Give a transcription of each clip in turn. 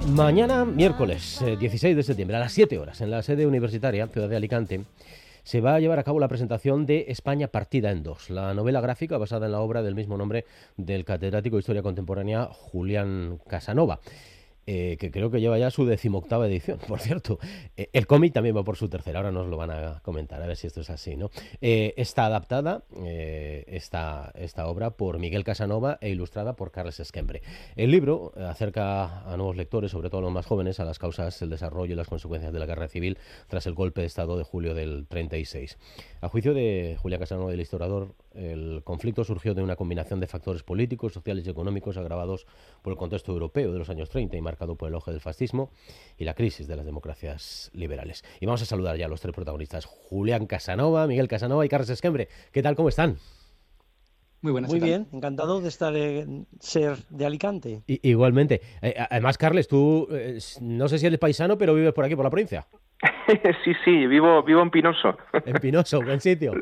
Mañana, miércoles 16 de septiembre, a las 7 horas, en la sede universitaria, Ciudad de Alicante, se va a llevar a cabo la presentación de España partida en dos, la novela gráfica basada en la obra del mismo nombre del catedrático de Historia Contemporánea Julián Casanova. Que creo que lleva ya su 18ª edición, por cierto. El cómic también va por su tercera, ahora nos lo van a comentar, a ver si esto es así, ¿no? Está adaptada esta obra por Miguel Casanova e ilustrada por Carles Esquembre. El libro acerca a nuevos lectores, sobre todo a los más jóvenes, a las causas, el desarrollo y las consecuencias de la guerra civil tras el golpe de Estado de julio del 36. A juicio de Julián Casanova, del historiador, el conflicto surgió de una combinación de factores políticos, sociales y económicos agravados por el contexto europeo de los años 30 y marcado por el auge del fascismo y la crisis de las democracias liberales. Y vamos a saludar ya a los tres protagonistas, Julián Casanova, Miguel Casanova y Carles Esquembre. ¿Qué tal? ¿Cómo están? Muy buenas. Muy bien, encantado de ser de Alicante. Igualmente. Además, Carles, tú no sé si eres paisano, pero vives por aquí, por la provincia. Sí, vivo en Pinoso. En Pinoso, buen sitio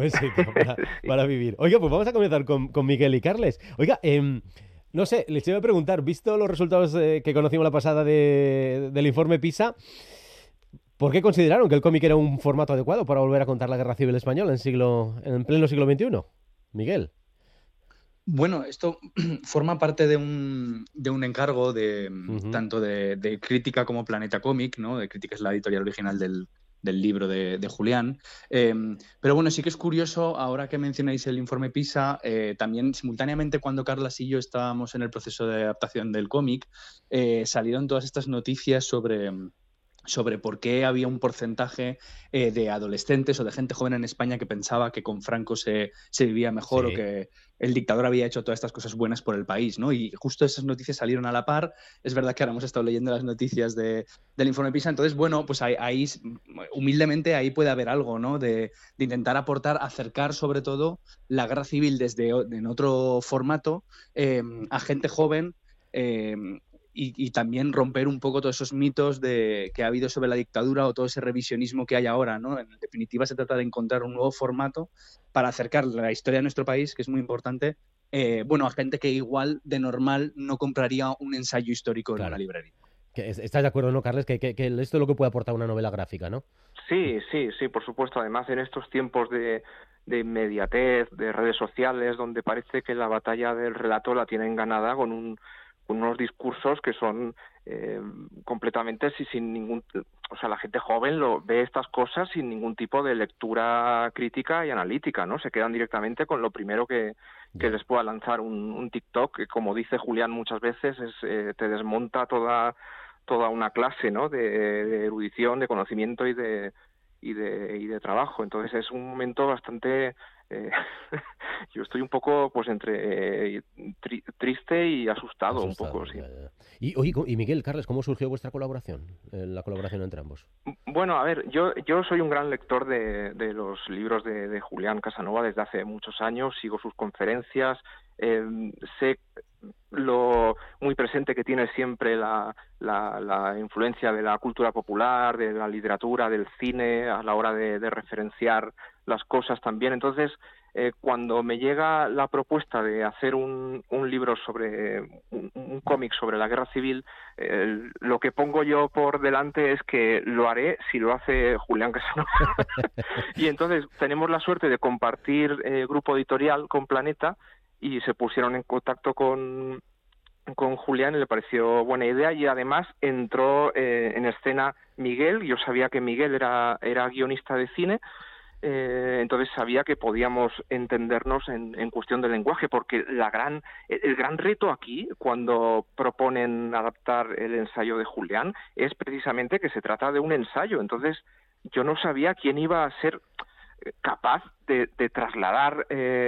para vivir. Oiga, pues vamos a comenzar con Miguel y Carles. Oiga, no sé, les iba a preguntar, visto los resultados que conocimos la pasada del informe PISA, ¿por qué consideraron que el cómic era un formato adecuado para volver a contar la Guerra Civil Española en pleno siglo XXI? Miguel. Bueno, esto forma parte de un encargo tanto de Crítica como Planeta Cómic, ¿no? De Crítica es la editorial original del libro de Julián. Pero bueno, sí que es curioso, ahora que mencionáis el informe PISA, también simultáneamente cuando Carlas y yo estábamos en el proceso de adaptación del cómic, salieron todas estas noticias sobre por qué había un porcentaje de adolescentes o de gente joven en España que pensaba que con Franco se vivía mejor, sí, o que el dictador había hecho todas estas cosas buenas por el país, ¿no? Y justo esas noticias salieron a la par. Es verdad que ahora hemos estado leyendo las noticias del informe PISA, entonces, bueno, pues ahí humildemente ahí puede haber algo, ¿no? De intentar acercar sobre todo la guerra civil en otro formato a gente joven, y también romper un poco todos esos mitos que ha habido sobre la dictadura o todo ese revisionismo que hay ahora, ¿no? En definitiva, se trata de encontrar un nuevo formato para acercar la historia de nuestro país, que es muy importante, a gente que igual de normal no compraría un ensayo histórico en una librería. ¿Estás de acuerdo, no, Carles? Que esto es lo que puede aportar una novela gráfica, ¿no? Sí, por supuesto. Además, en estos tiempos de inmediatez, de redes sociales, donde parece que la batalla del relato la tienen ganada con unos discursos que son completamente sin ningún... O sea, la gente joven ve estas cosas sin ningún tipo de lectura crítica y analítica, ¿no? Se quedan directamente con lo primero que les pueda lanzar un TikTok, que, como dice Julián muchas veces, te desmonta toda una clase, ¿no? de erudición, de conocimiento y de trabajo. Entonces es un momento bastante... yo estoy un poco pues entre triste y asustado un poco, sí. Ya. Y Miguel, Carles, ¿cómo surgió vuestra colaboración? La colaboración entre ambos. Bueno, a ver, yo soy un gran lector de los libros de Julián Casanova desde hace muchos años, sigo sus conferencias, sé lo muy presente que tiene siempre la influencia de la cultura popular, de la literatura, del cine, a la hora de referenciar las cosas también. Entonces, cuando me llega la propuesta de hacer un libro sobre un cómic sobre la guerra civil, lo que pongo yo por delante es que lo haré si lo hace Julián Casanova. Y entonces tenemos la suerte de compartir grupo editorial con Planeta, y se pusieron en contacto con Julián y le pareció buena idea, y además entró en escena Miguel. Yo sabía que Miguel era guionista de cine, entonces sabía que podíamos entendernos en cuestión de lenguaje, porque el gran reto aquí, cuando proponen adaptar el ensayo de Julián, es precisamente que se trata de un ensayo. Entonces yo no sabía quién iba a ser capaz de trasladar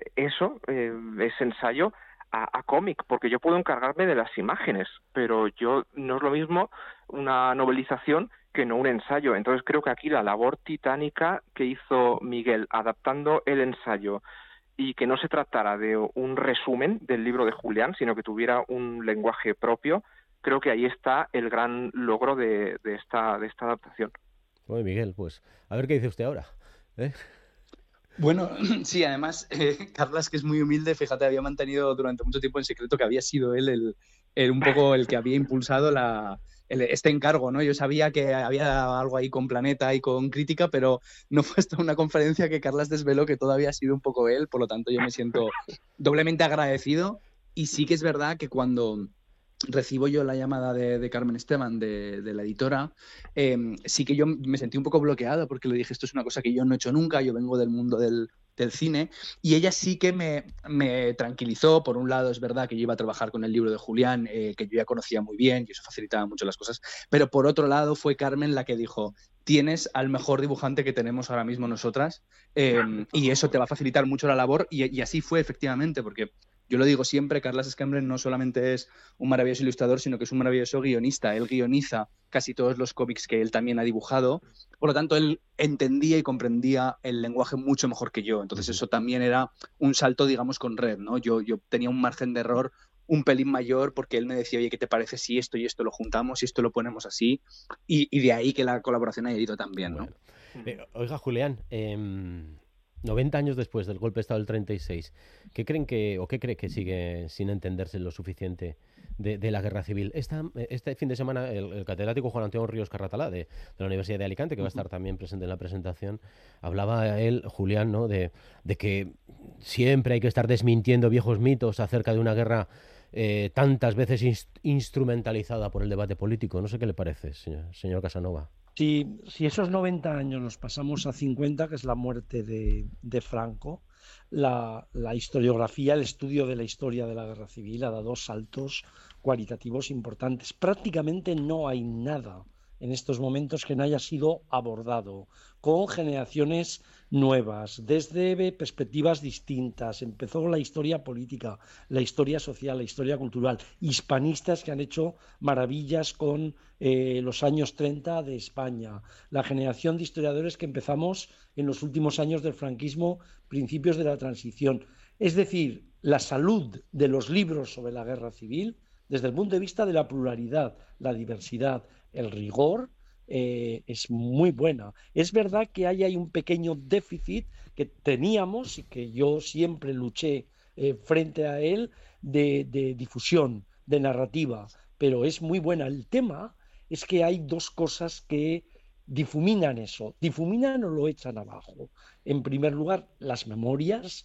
ese ensayo a cómic, porque yo puedo encargarme de las imágenes, pero no es lo mismo una novelización que no un ensayo. Entonces creo que aquí la labor titánica que hizo Miguel adaptando el ensayo, y que no se tratara de un resumen del libro de Julián, sino que tuviera un lenguaje propio, creo que ahí está el gran logro de esta adaptación. Oye, Miguel, pues a ver qué dice usted ahora, ¿eh? Bueno, sí, además, Carlas, que es muy humilde, fíjate, había mantenido durante mucho tiempo en secreto que había sido él un poco el que había impulsado la este encargo, ¿no? Yo sabía que había algo ahí con Planeta y con Crítica, pero no fue hasta una conferencia que Carlas desveló que todavía ha sido un poco él, por lo tanto yo me siento doblemente agradecido. Y sí que es verdad que cuando recibo yo la llamada de Carmen Esteban, de la editora, sí que yo me sentí un poco bloqueado porque le dije, esto es una cosa que yo no he hecho nunca, yo vengo del mundo del cine, y ella sí que me tranquilizó. Por un lado, es verdad que yo iba a trabajar con el libro de Julián, que yo ya conocía muy bien, y eso facilitaba mucho las cosas, pero por otro lado fue Carmen la que dijo, tienes al mejor dibujante que tenemos ahora mismo nosotras, y eso te va a facilitar mucho la labor, y así fue efectivamente, porque yo lo digo siempre, Carlas Escambren no solamente es un maravilloso ilustrador, sino que es un maravilloso guionista. Él guioniza casi todos los cómics que él también ha dibujado. Por lo tanto, él entendía y comprendía el lenguaje mucho mejor que yo. Entonces, eso también era un salto, digamos, con Red, ¿no? Yo tenía un margen de error un pelín mayor porque él me decía, oye, ¿qué te parece si esto y esto lo juntamos, si esto lo ponemos así? Y de ahí que la colaboración haya ido tan bien, ¿no? Oiga, Julián, 90 años después del golpe de Estado del 36, ¿qué cree que sigue sin entenderse lo suficiente de la guerra civil? Este fin de semana el catedrático Juan Antonio Ríos Carratalá de la Universidad de Alicante, que va a estar también presente en la presentación, hablaba él, Julián, ¿no? de que siempre hay que estar desmintiendo viejos mitos acerca de una guerra tantas veces instrumentalizada por el debate político. No sé qué le parece, señor Casanova. Si esos 90 años los pasamos a 50, que es la muerte de Franco, la historiografía, el estudio de la historia de la guerra civil ha dado saltos cualitativos importantes. Prácticamente no hay nada en estos momentos que no haya sido abordado con generaciones nuevas, desde perspectivas distintas. Empezó la historia política, la historia social, la historia cultural, hispanistas que han hecho maravillas con los años 30 de España, la generación de historiadores que empezamos en los últimos años del franquismo, principios de la transición. Es decir, la salud de los libros sobre la guerra civil, desde el punto de vista de la pluralidad, la diversidad, el rigor, es muy buena. Es verdad que hay un pequeño déficit que teníamos y que yo siempre luché frente a él de difusión, de narrativa, pero es muy buena. El tema es que hay dos cosas que difuminan eso, difuminan o lo echan abajo. En primer lugar, las memorias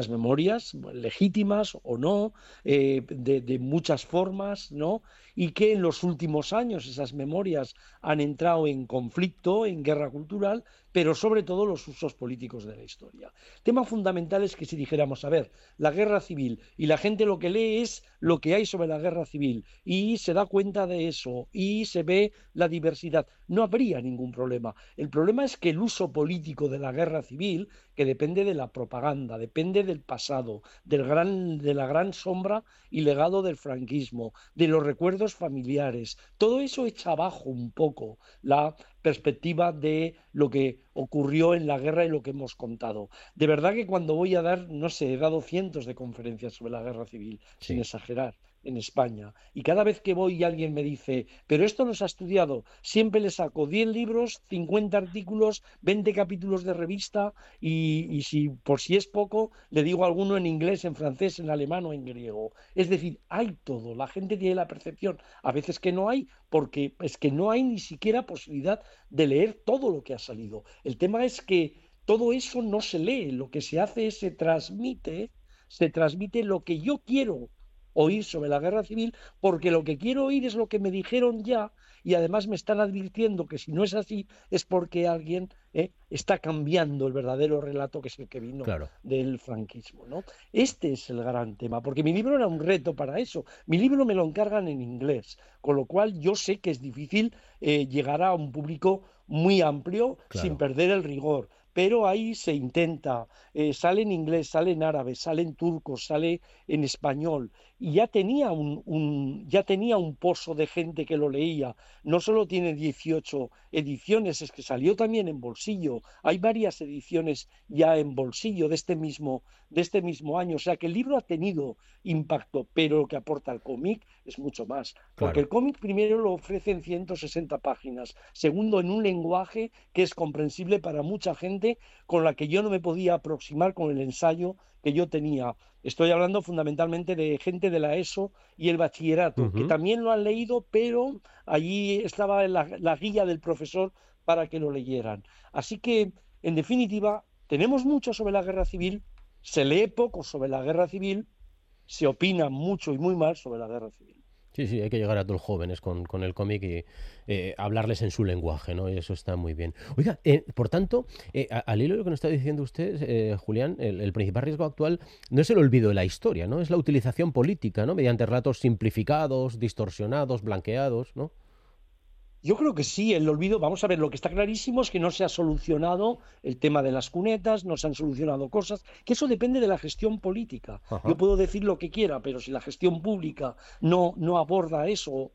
legítimas o no, de muchas formas, ¿no? Y que en los últimos años esas memorias han entrado en conflicto, en guerra cultural, pero sobre todo los usos políticos de la historia. El tema fundamental es que si dijéramos, a ver, la guerra civil, y la gente lo que lee es lo que hay sobre la guerra civil, y se da cuenta de eso, y se ve la diversidad, no habría ningún problema. El problema es que el uso político de la guerra civil, que depende de la propaganda, depende del pasado, de la gran sombra y legado del franquismo, de los recuerdos familiares, todo eso echa abajo un poco la perspectiva de lo que ocurrió en la guerra y lo que hemos contado. De verdad que cuando voy a dar, no sé, he dado cientos de conferencias sobre la guerra civil, sin exagerar, en España. Y cada vez que voy y alguien me dice, pero esto no se ha estudiado, siempre le saco 10 libros, 50 artículos, 20 capítulos de revista y si es poco, le digo alguno en inglés, en francés, en alemán o en griego. Es decir, hay todo. La gente tiene la percepción, a veces que no hay, porque es que no hay ni siquiera posibilidad de leer todo lo que ha salido. El tema es que todo eso no se lee, lo que se hace es se transmite lo que yo quiero oír sobre la guerra civil, porque lo que quiero oír es lo que me dijeron ya y además me están advirtiendo que si no es así es porque alguien está cambiando el verdadero relato que es el que vino del franquismo, ¿no? Este es el gran tema, porque mi libro era un reto para eso. Mi libro me lo encargan en inglés, con lo cual yo sé que es difícil llegar a un público muy amplio sin perder el rigor. Pero ahí se intenta, sale en inglés, sale en árabe, sale en turco, sale en español, y ya tenía un pozo de gente que lo leía. No solo tiene 18 ediciones, es que salió también en bolsillo. Hay varias ediciones ya en bolsillo de este mismo año. O sea que el libro ha tenido impacto, pero lo que aporta el cómic es mucho más. Porque el cómic primero lo ofrece en 160 páginas, segundo en un lenguaje que es comprensible para mucha gente con la que yo no me podía aproximar con el ensayo que yo tenía. Estoy hablando fundamentalmente de gente de la ESO y el bachillerato, que también lo han leído, pero allí estaba la guía del profesor para que lo leyeran. Así que, en definitiva, tenemos mucho sobre la guerra civil, se lee poco sobre la guerra civil, se opina mucho y muy mal sobre la guerra civil. Sí, sí, hay que llegar a todos los jóvenes con el cómic y hablarles en su lenguaje, ¿no? Y eso está muy bien. Oiga, por tanto, al hilo de lo que nos está diciendo usted, Julián, el principal riesgo actual no es el olvido de la historia, ¿no? Es la utilización política, ¿no? Mediante relatos simplificados, distorsionados, blanqueados, ¿no? Yo creo que sí, el olvido, vamos a ver, lo que está clarísimo es que no se ha solucionado el tema de las cunetas, no se han solucionado cosas, que eso depende de la gestión política. Yo Ajá. puedo decir lo que quiera, pero si la gestión pública no aborda eso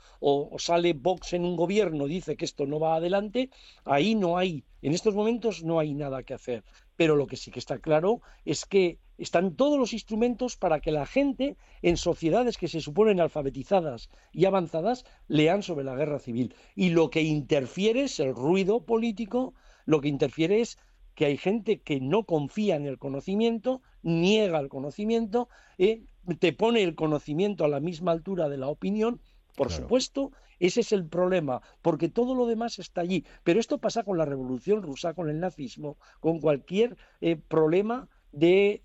o sale Vox en un gobierno y dice que esto no va adelante, ahí no hay, en estos momentos no hay nada que hacer. Pero lo que sí que está claro es que están todos los instrumentos para que la gente en sociedades que se suponen alfabetizadas y avanzadas lean sobre la guerra civil. Y lo que interfiere es el ruido político, lo que interfiere es que hay gente que no confía en el conocimiento, niega el conocimiento, te pone el conocimiento a la misma altura de la opinión. Por Claro. supuesto, ese es el problema, porque todo lo demás está allí. Pero esto pasa con la Revolución Rusa, con el nazismo, con cualquier problema de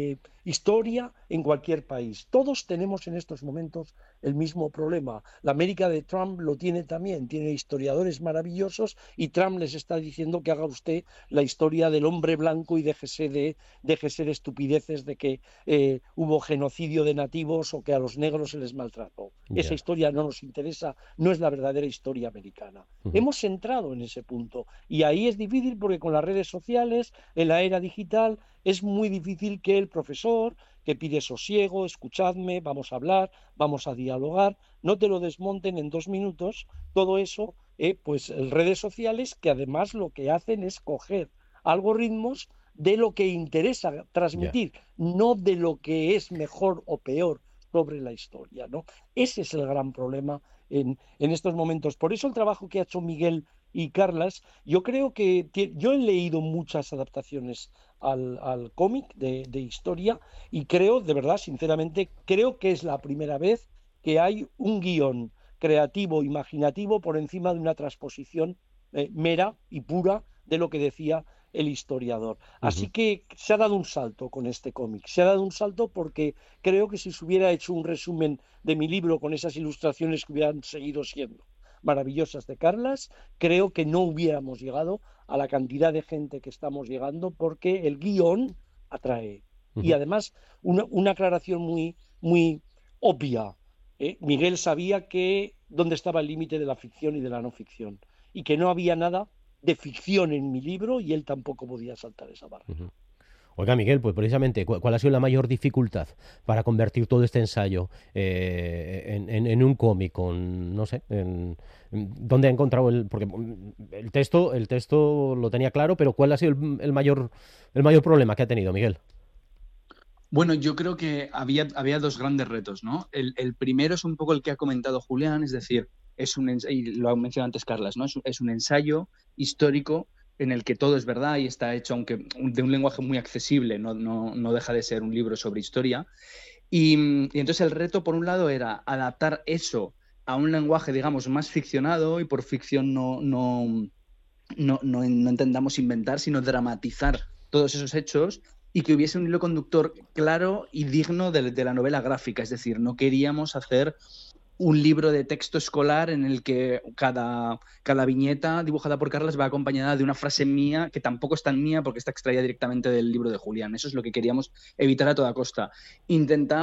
historia en cualquier país. Todos tenemos en estos momentos el mismo problema. La América de Trump lo tiene también, tiene historiadores maravillosos y Trump les está diciendo que haga usted la historia del hombre blanco y déjese de estupideces de que hubo genocidio de nativos o que a los negros se les maltrató. Esa Ya. historia no nos interesa, no es la verdadera historia americana. Ujú. Hemos entrado en ese punto y ahí es difícil porque con las redes sociales, en la era digital, es muy difícil que el profesor que pide sosiego, escuchadme, vamos a hablar, vamos a dialogar, no te lo desmonten en 2 minutos, todo eso, pues redes sociales que además lo que hacen es coger algoritmos de lo que interesa Ya. transmitir, no de lo que es mejor o peor sobre la historia, ¿no? Ese es el gran problema en estos momentos. Por eso el trabajo que ha hecho Miguel y Carlas, yo creo que yo he leído muchas adaptaciones al cómic de historia y creo, de verdad, sinceramente, creo que es la primera vez que hay un guión creativo, imaginativo, por encima de una transposición mera y pura de lo que decía el historiador. Así Ujú. que se ha dado un salto con este cómic. Se ha dado un salto porque creo que si se hubiera hecho un resumen de mi libro con esas ilustraciones que hubieran seguido siendo maravillosas de Carlas, creo que no hubiéramos llegado a la cantidad de gente que estamos llegando porque el guión atrae. Y Ujú. además, una aclaración muy obvia. Miguel sabía que dónde estaba el límite de la ficción y de la no ficción y que no había nada de ficción en mi libro y él tampoco podía saltar esa barrera. Ujú. Oiga, Miguel, pues precisamente, ¿cuál ha sido la mayor dificultad para convertir todo este ensayo en un cómic? No sé, ¿dónde ha encontrado porque el texto lo tenía claro, pero ¿cuál ha sido el mayor problema que ha tenido, Miguel? Bueno, yo creo que había dos grandes retos, ¿no? El primero es un poco el que ha comentado Julián, es decir, y lo ha mencionado antes Carlas, ¿no? Es un ensayo histórico en el que todo es verdad y está hecho, aunque de un lenguaje muy accesible, no deja de ser un libro sobre historia. Y entonces el reto, por un lado, era adaptar eso a un lenguaje, digamos, más ficcionado, y por ficción no intentamos inventar, sino dramatizar todos esos hechos y que hubiese un hilo conductor claro y digno de la novela gráfica. Es decir, no queríamos hacer un libro de texto escolar en el que cada viñeta dibujada por Carlas va acompañada de una frase mía que tampoco es tan mía porque está extraída directamente del libro de Julián. Eso es lo que queríamos evitar a toda costa. Intentamos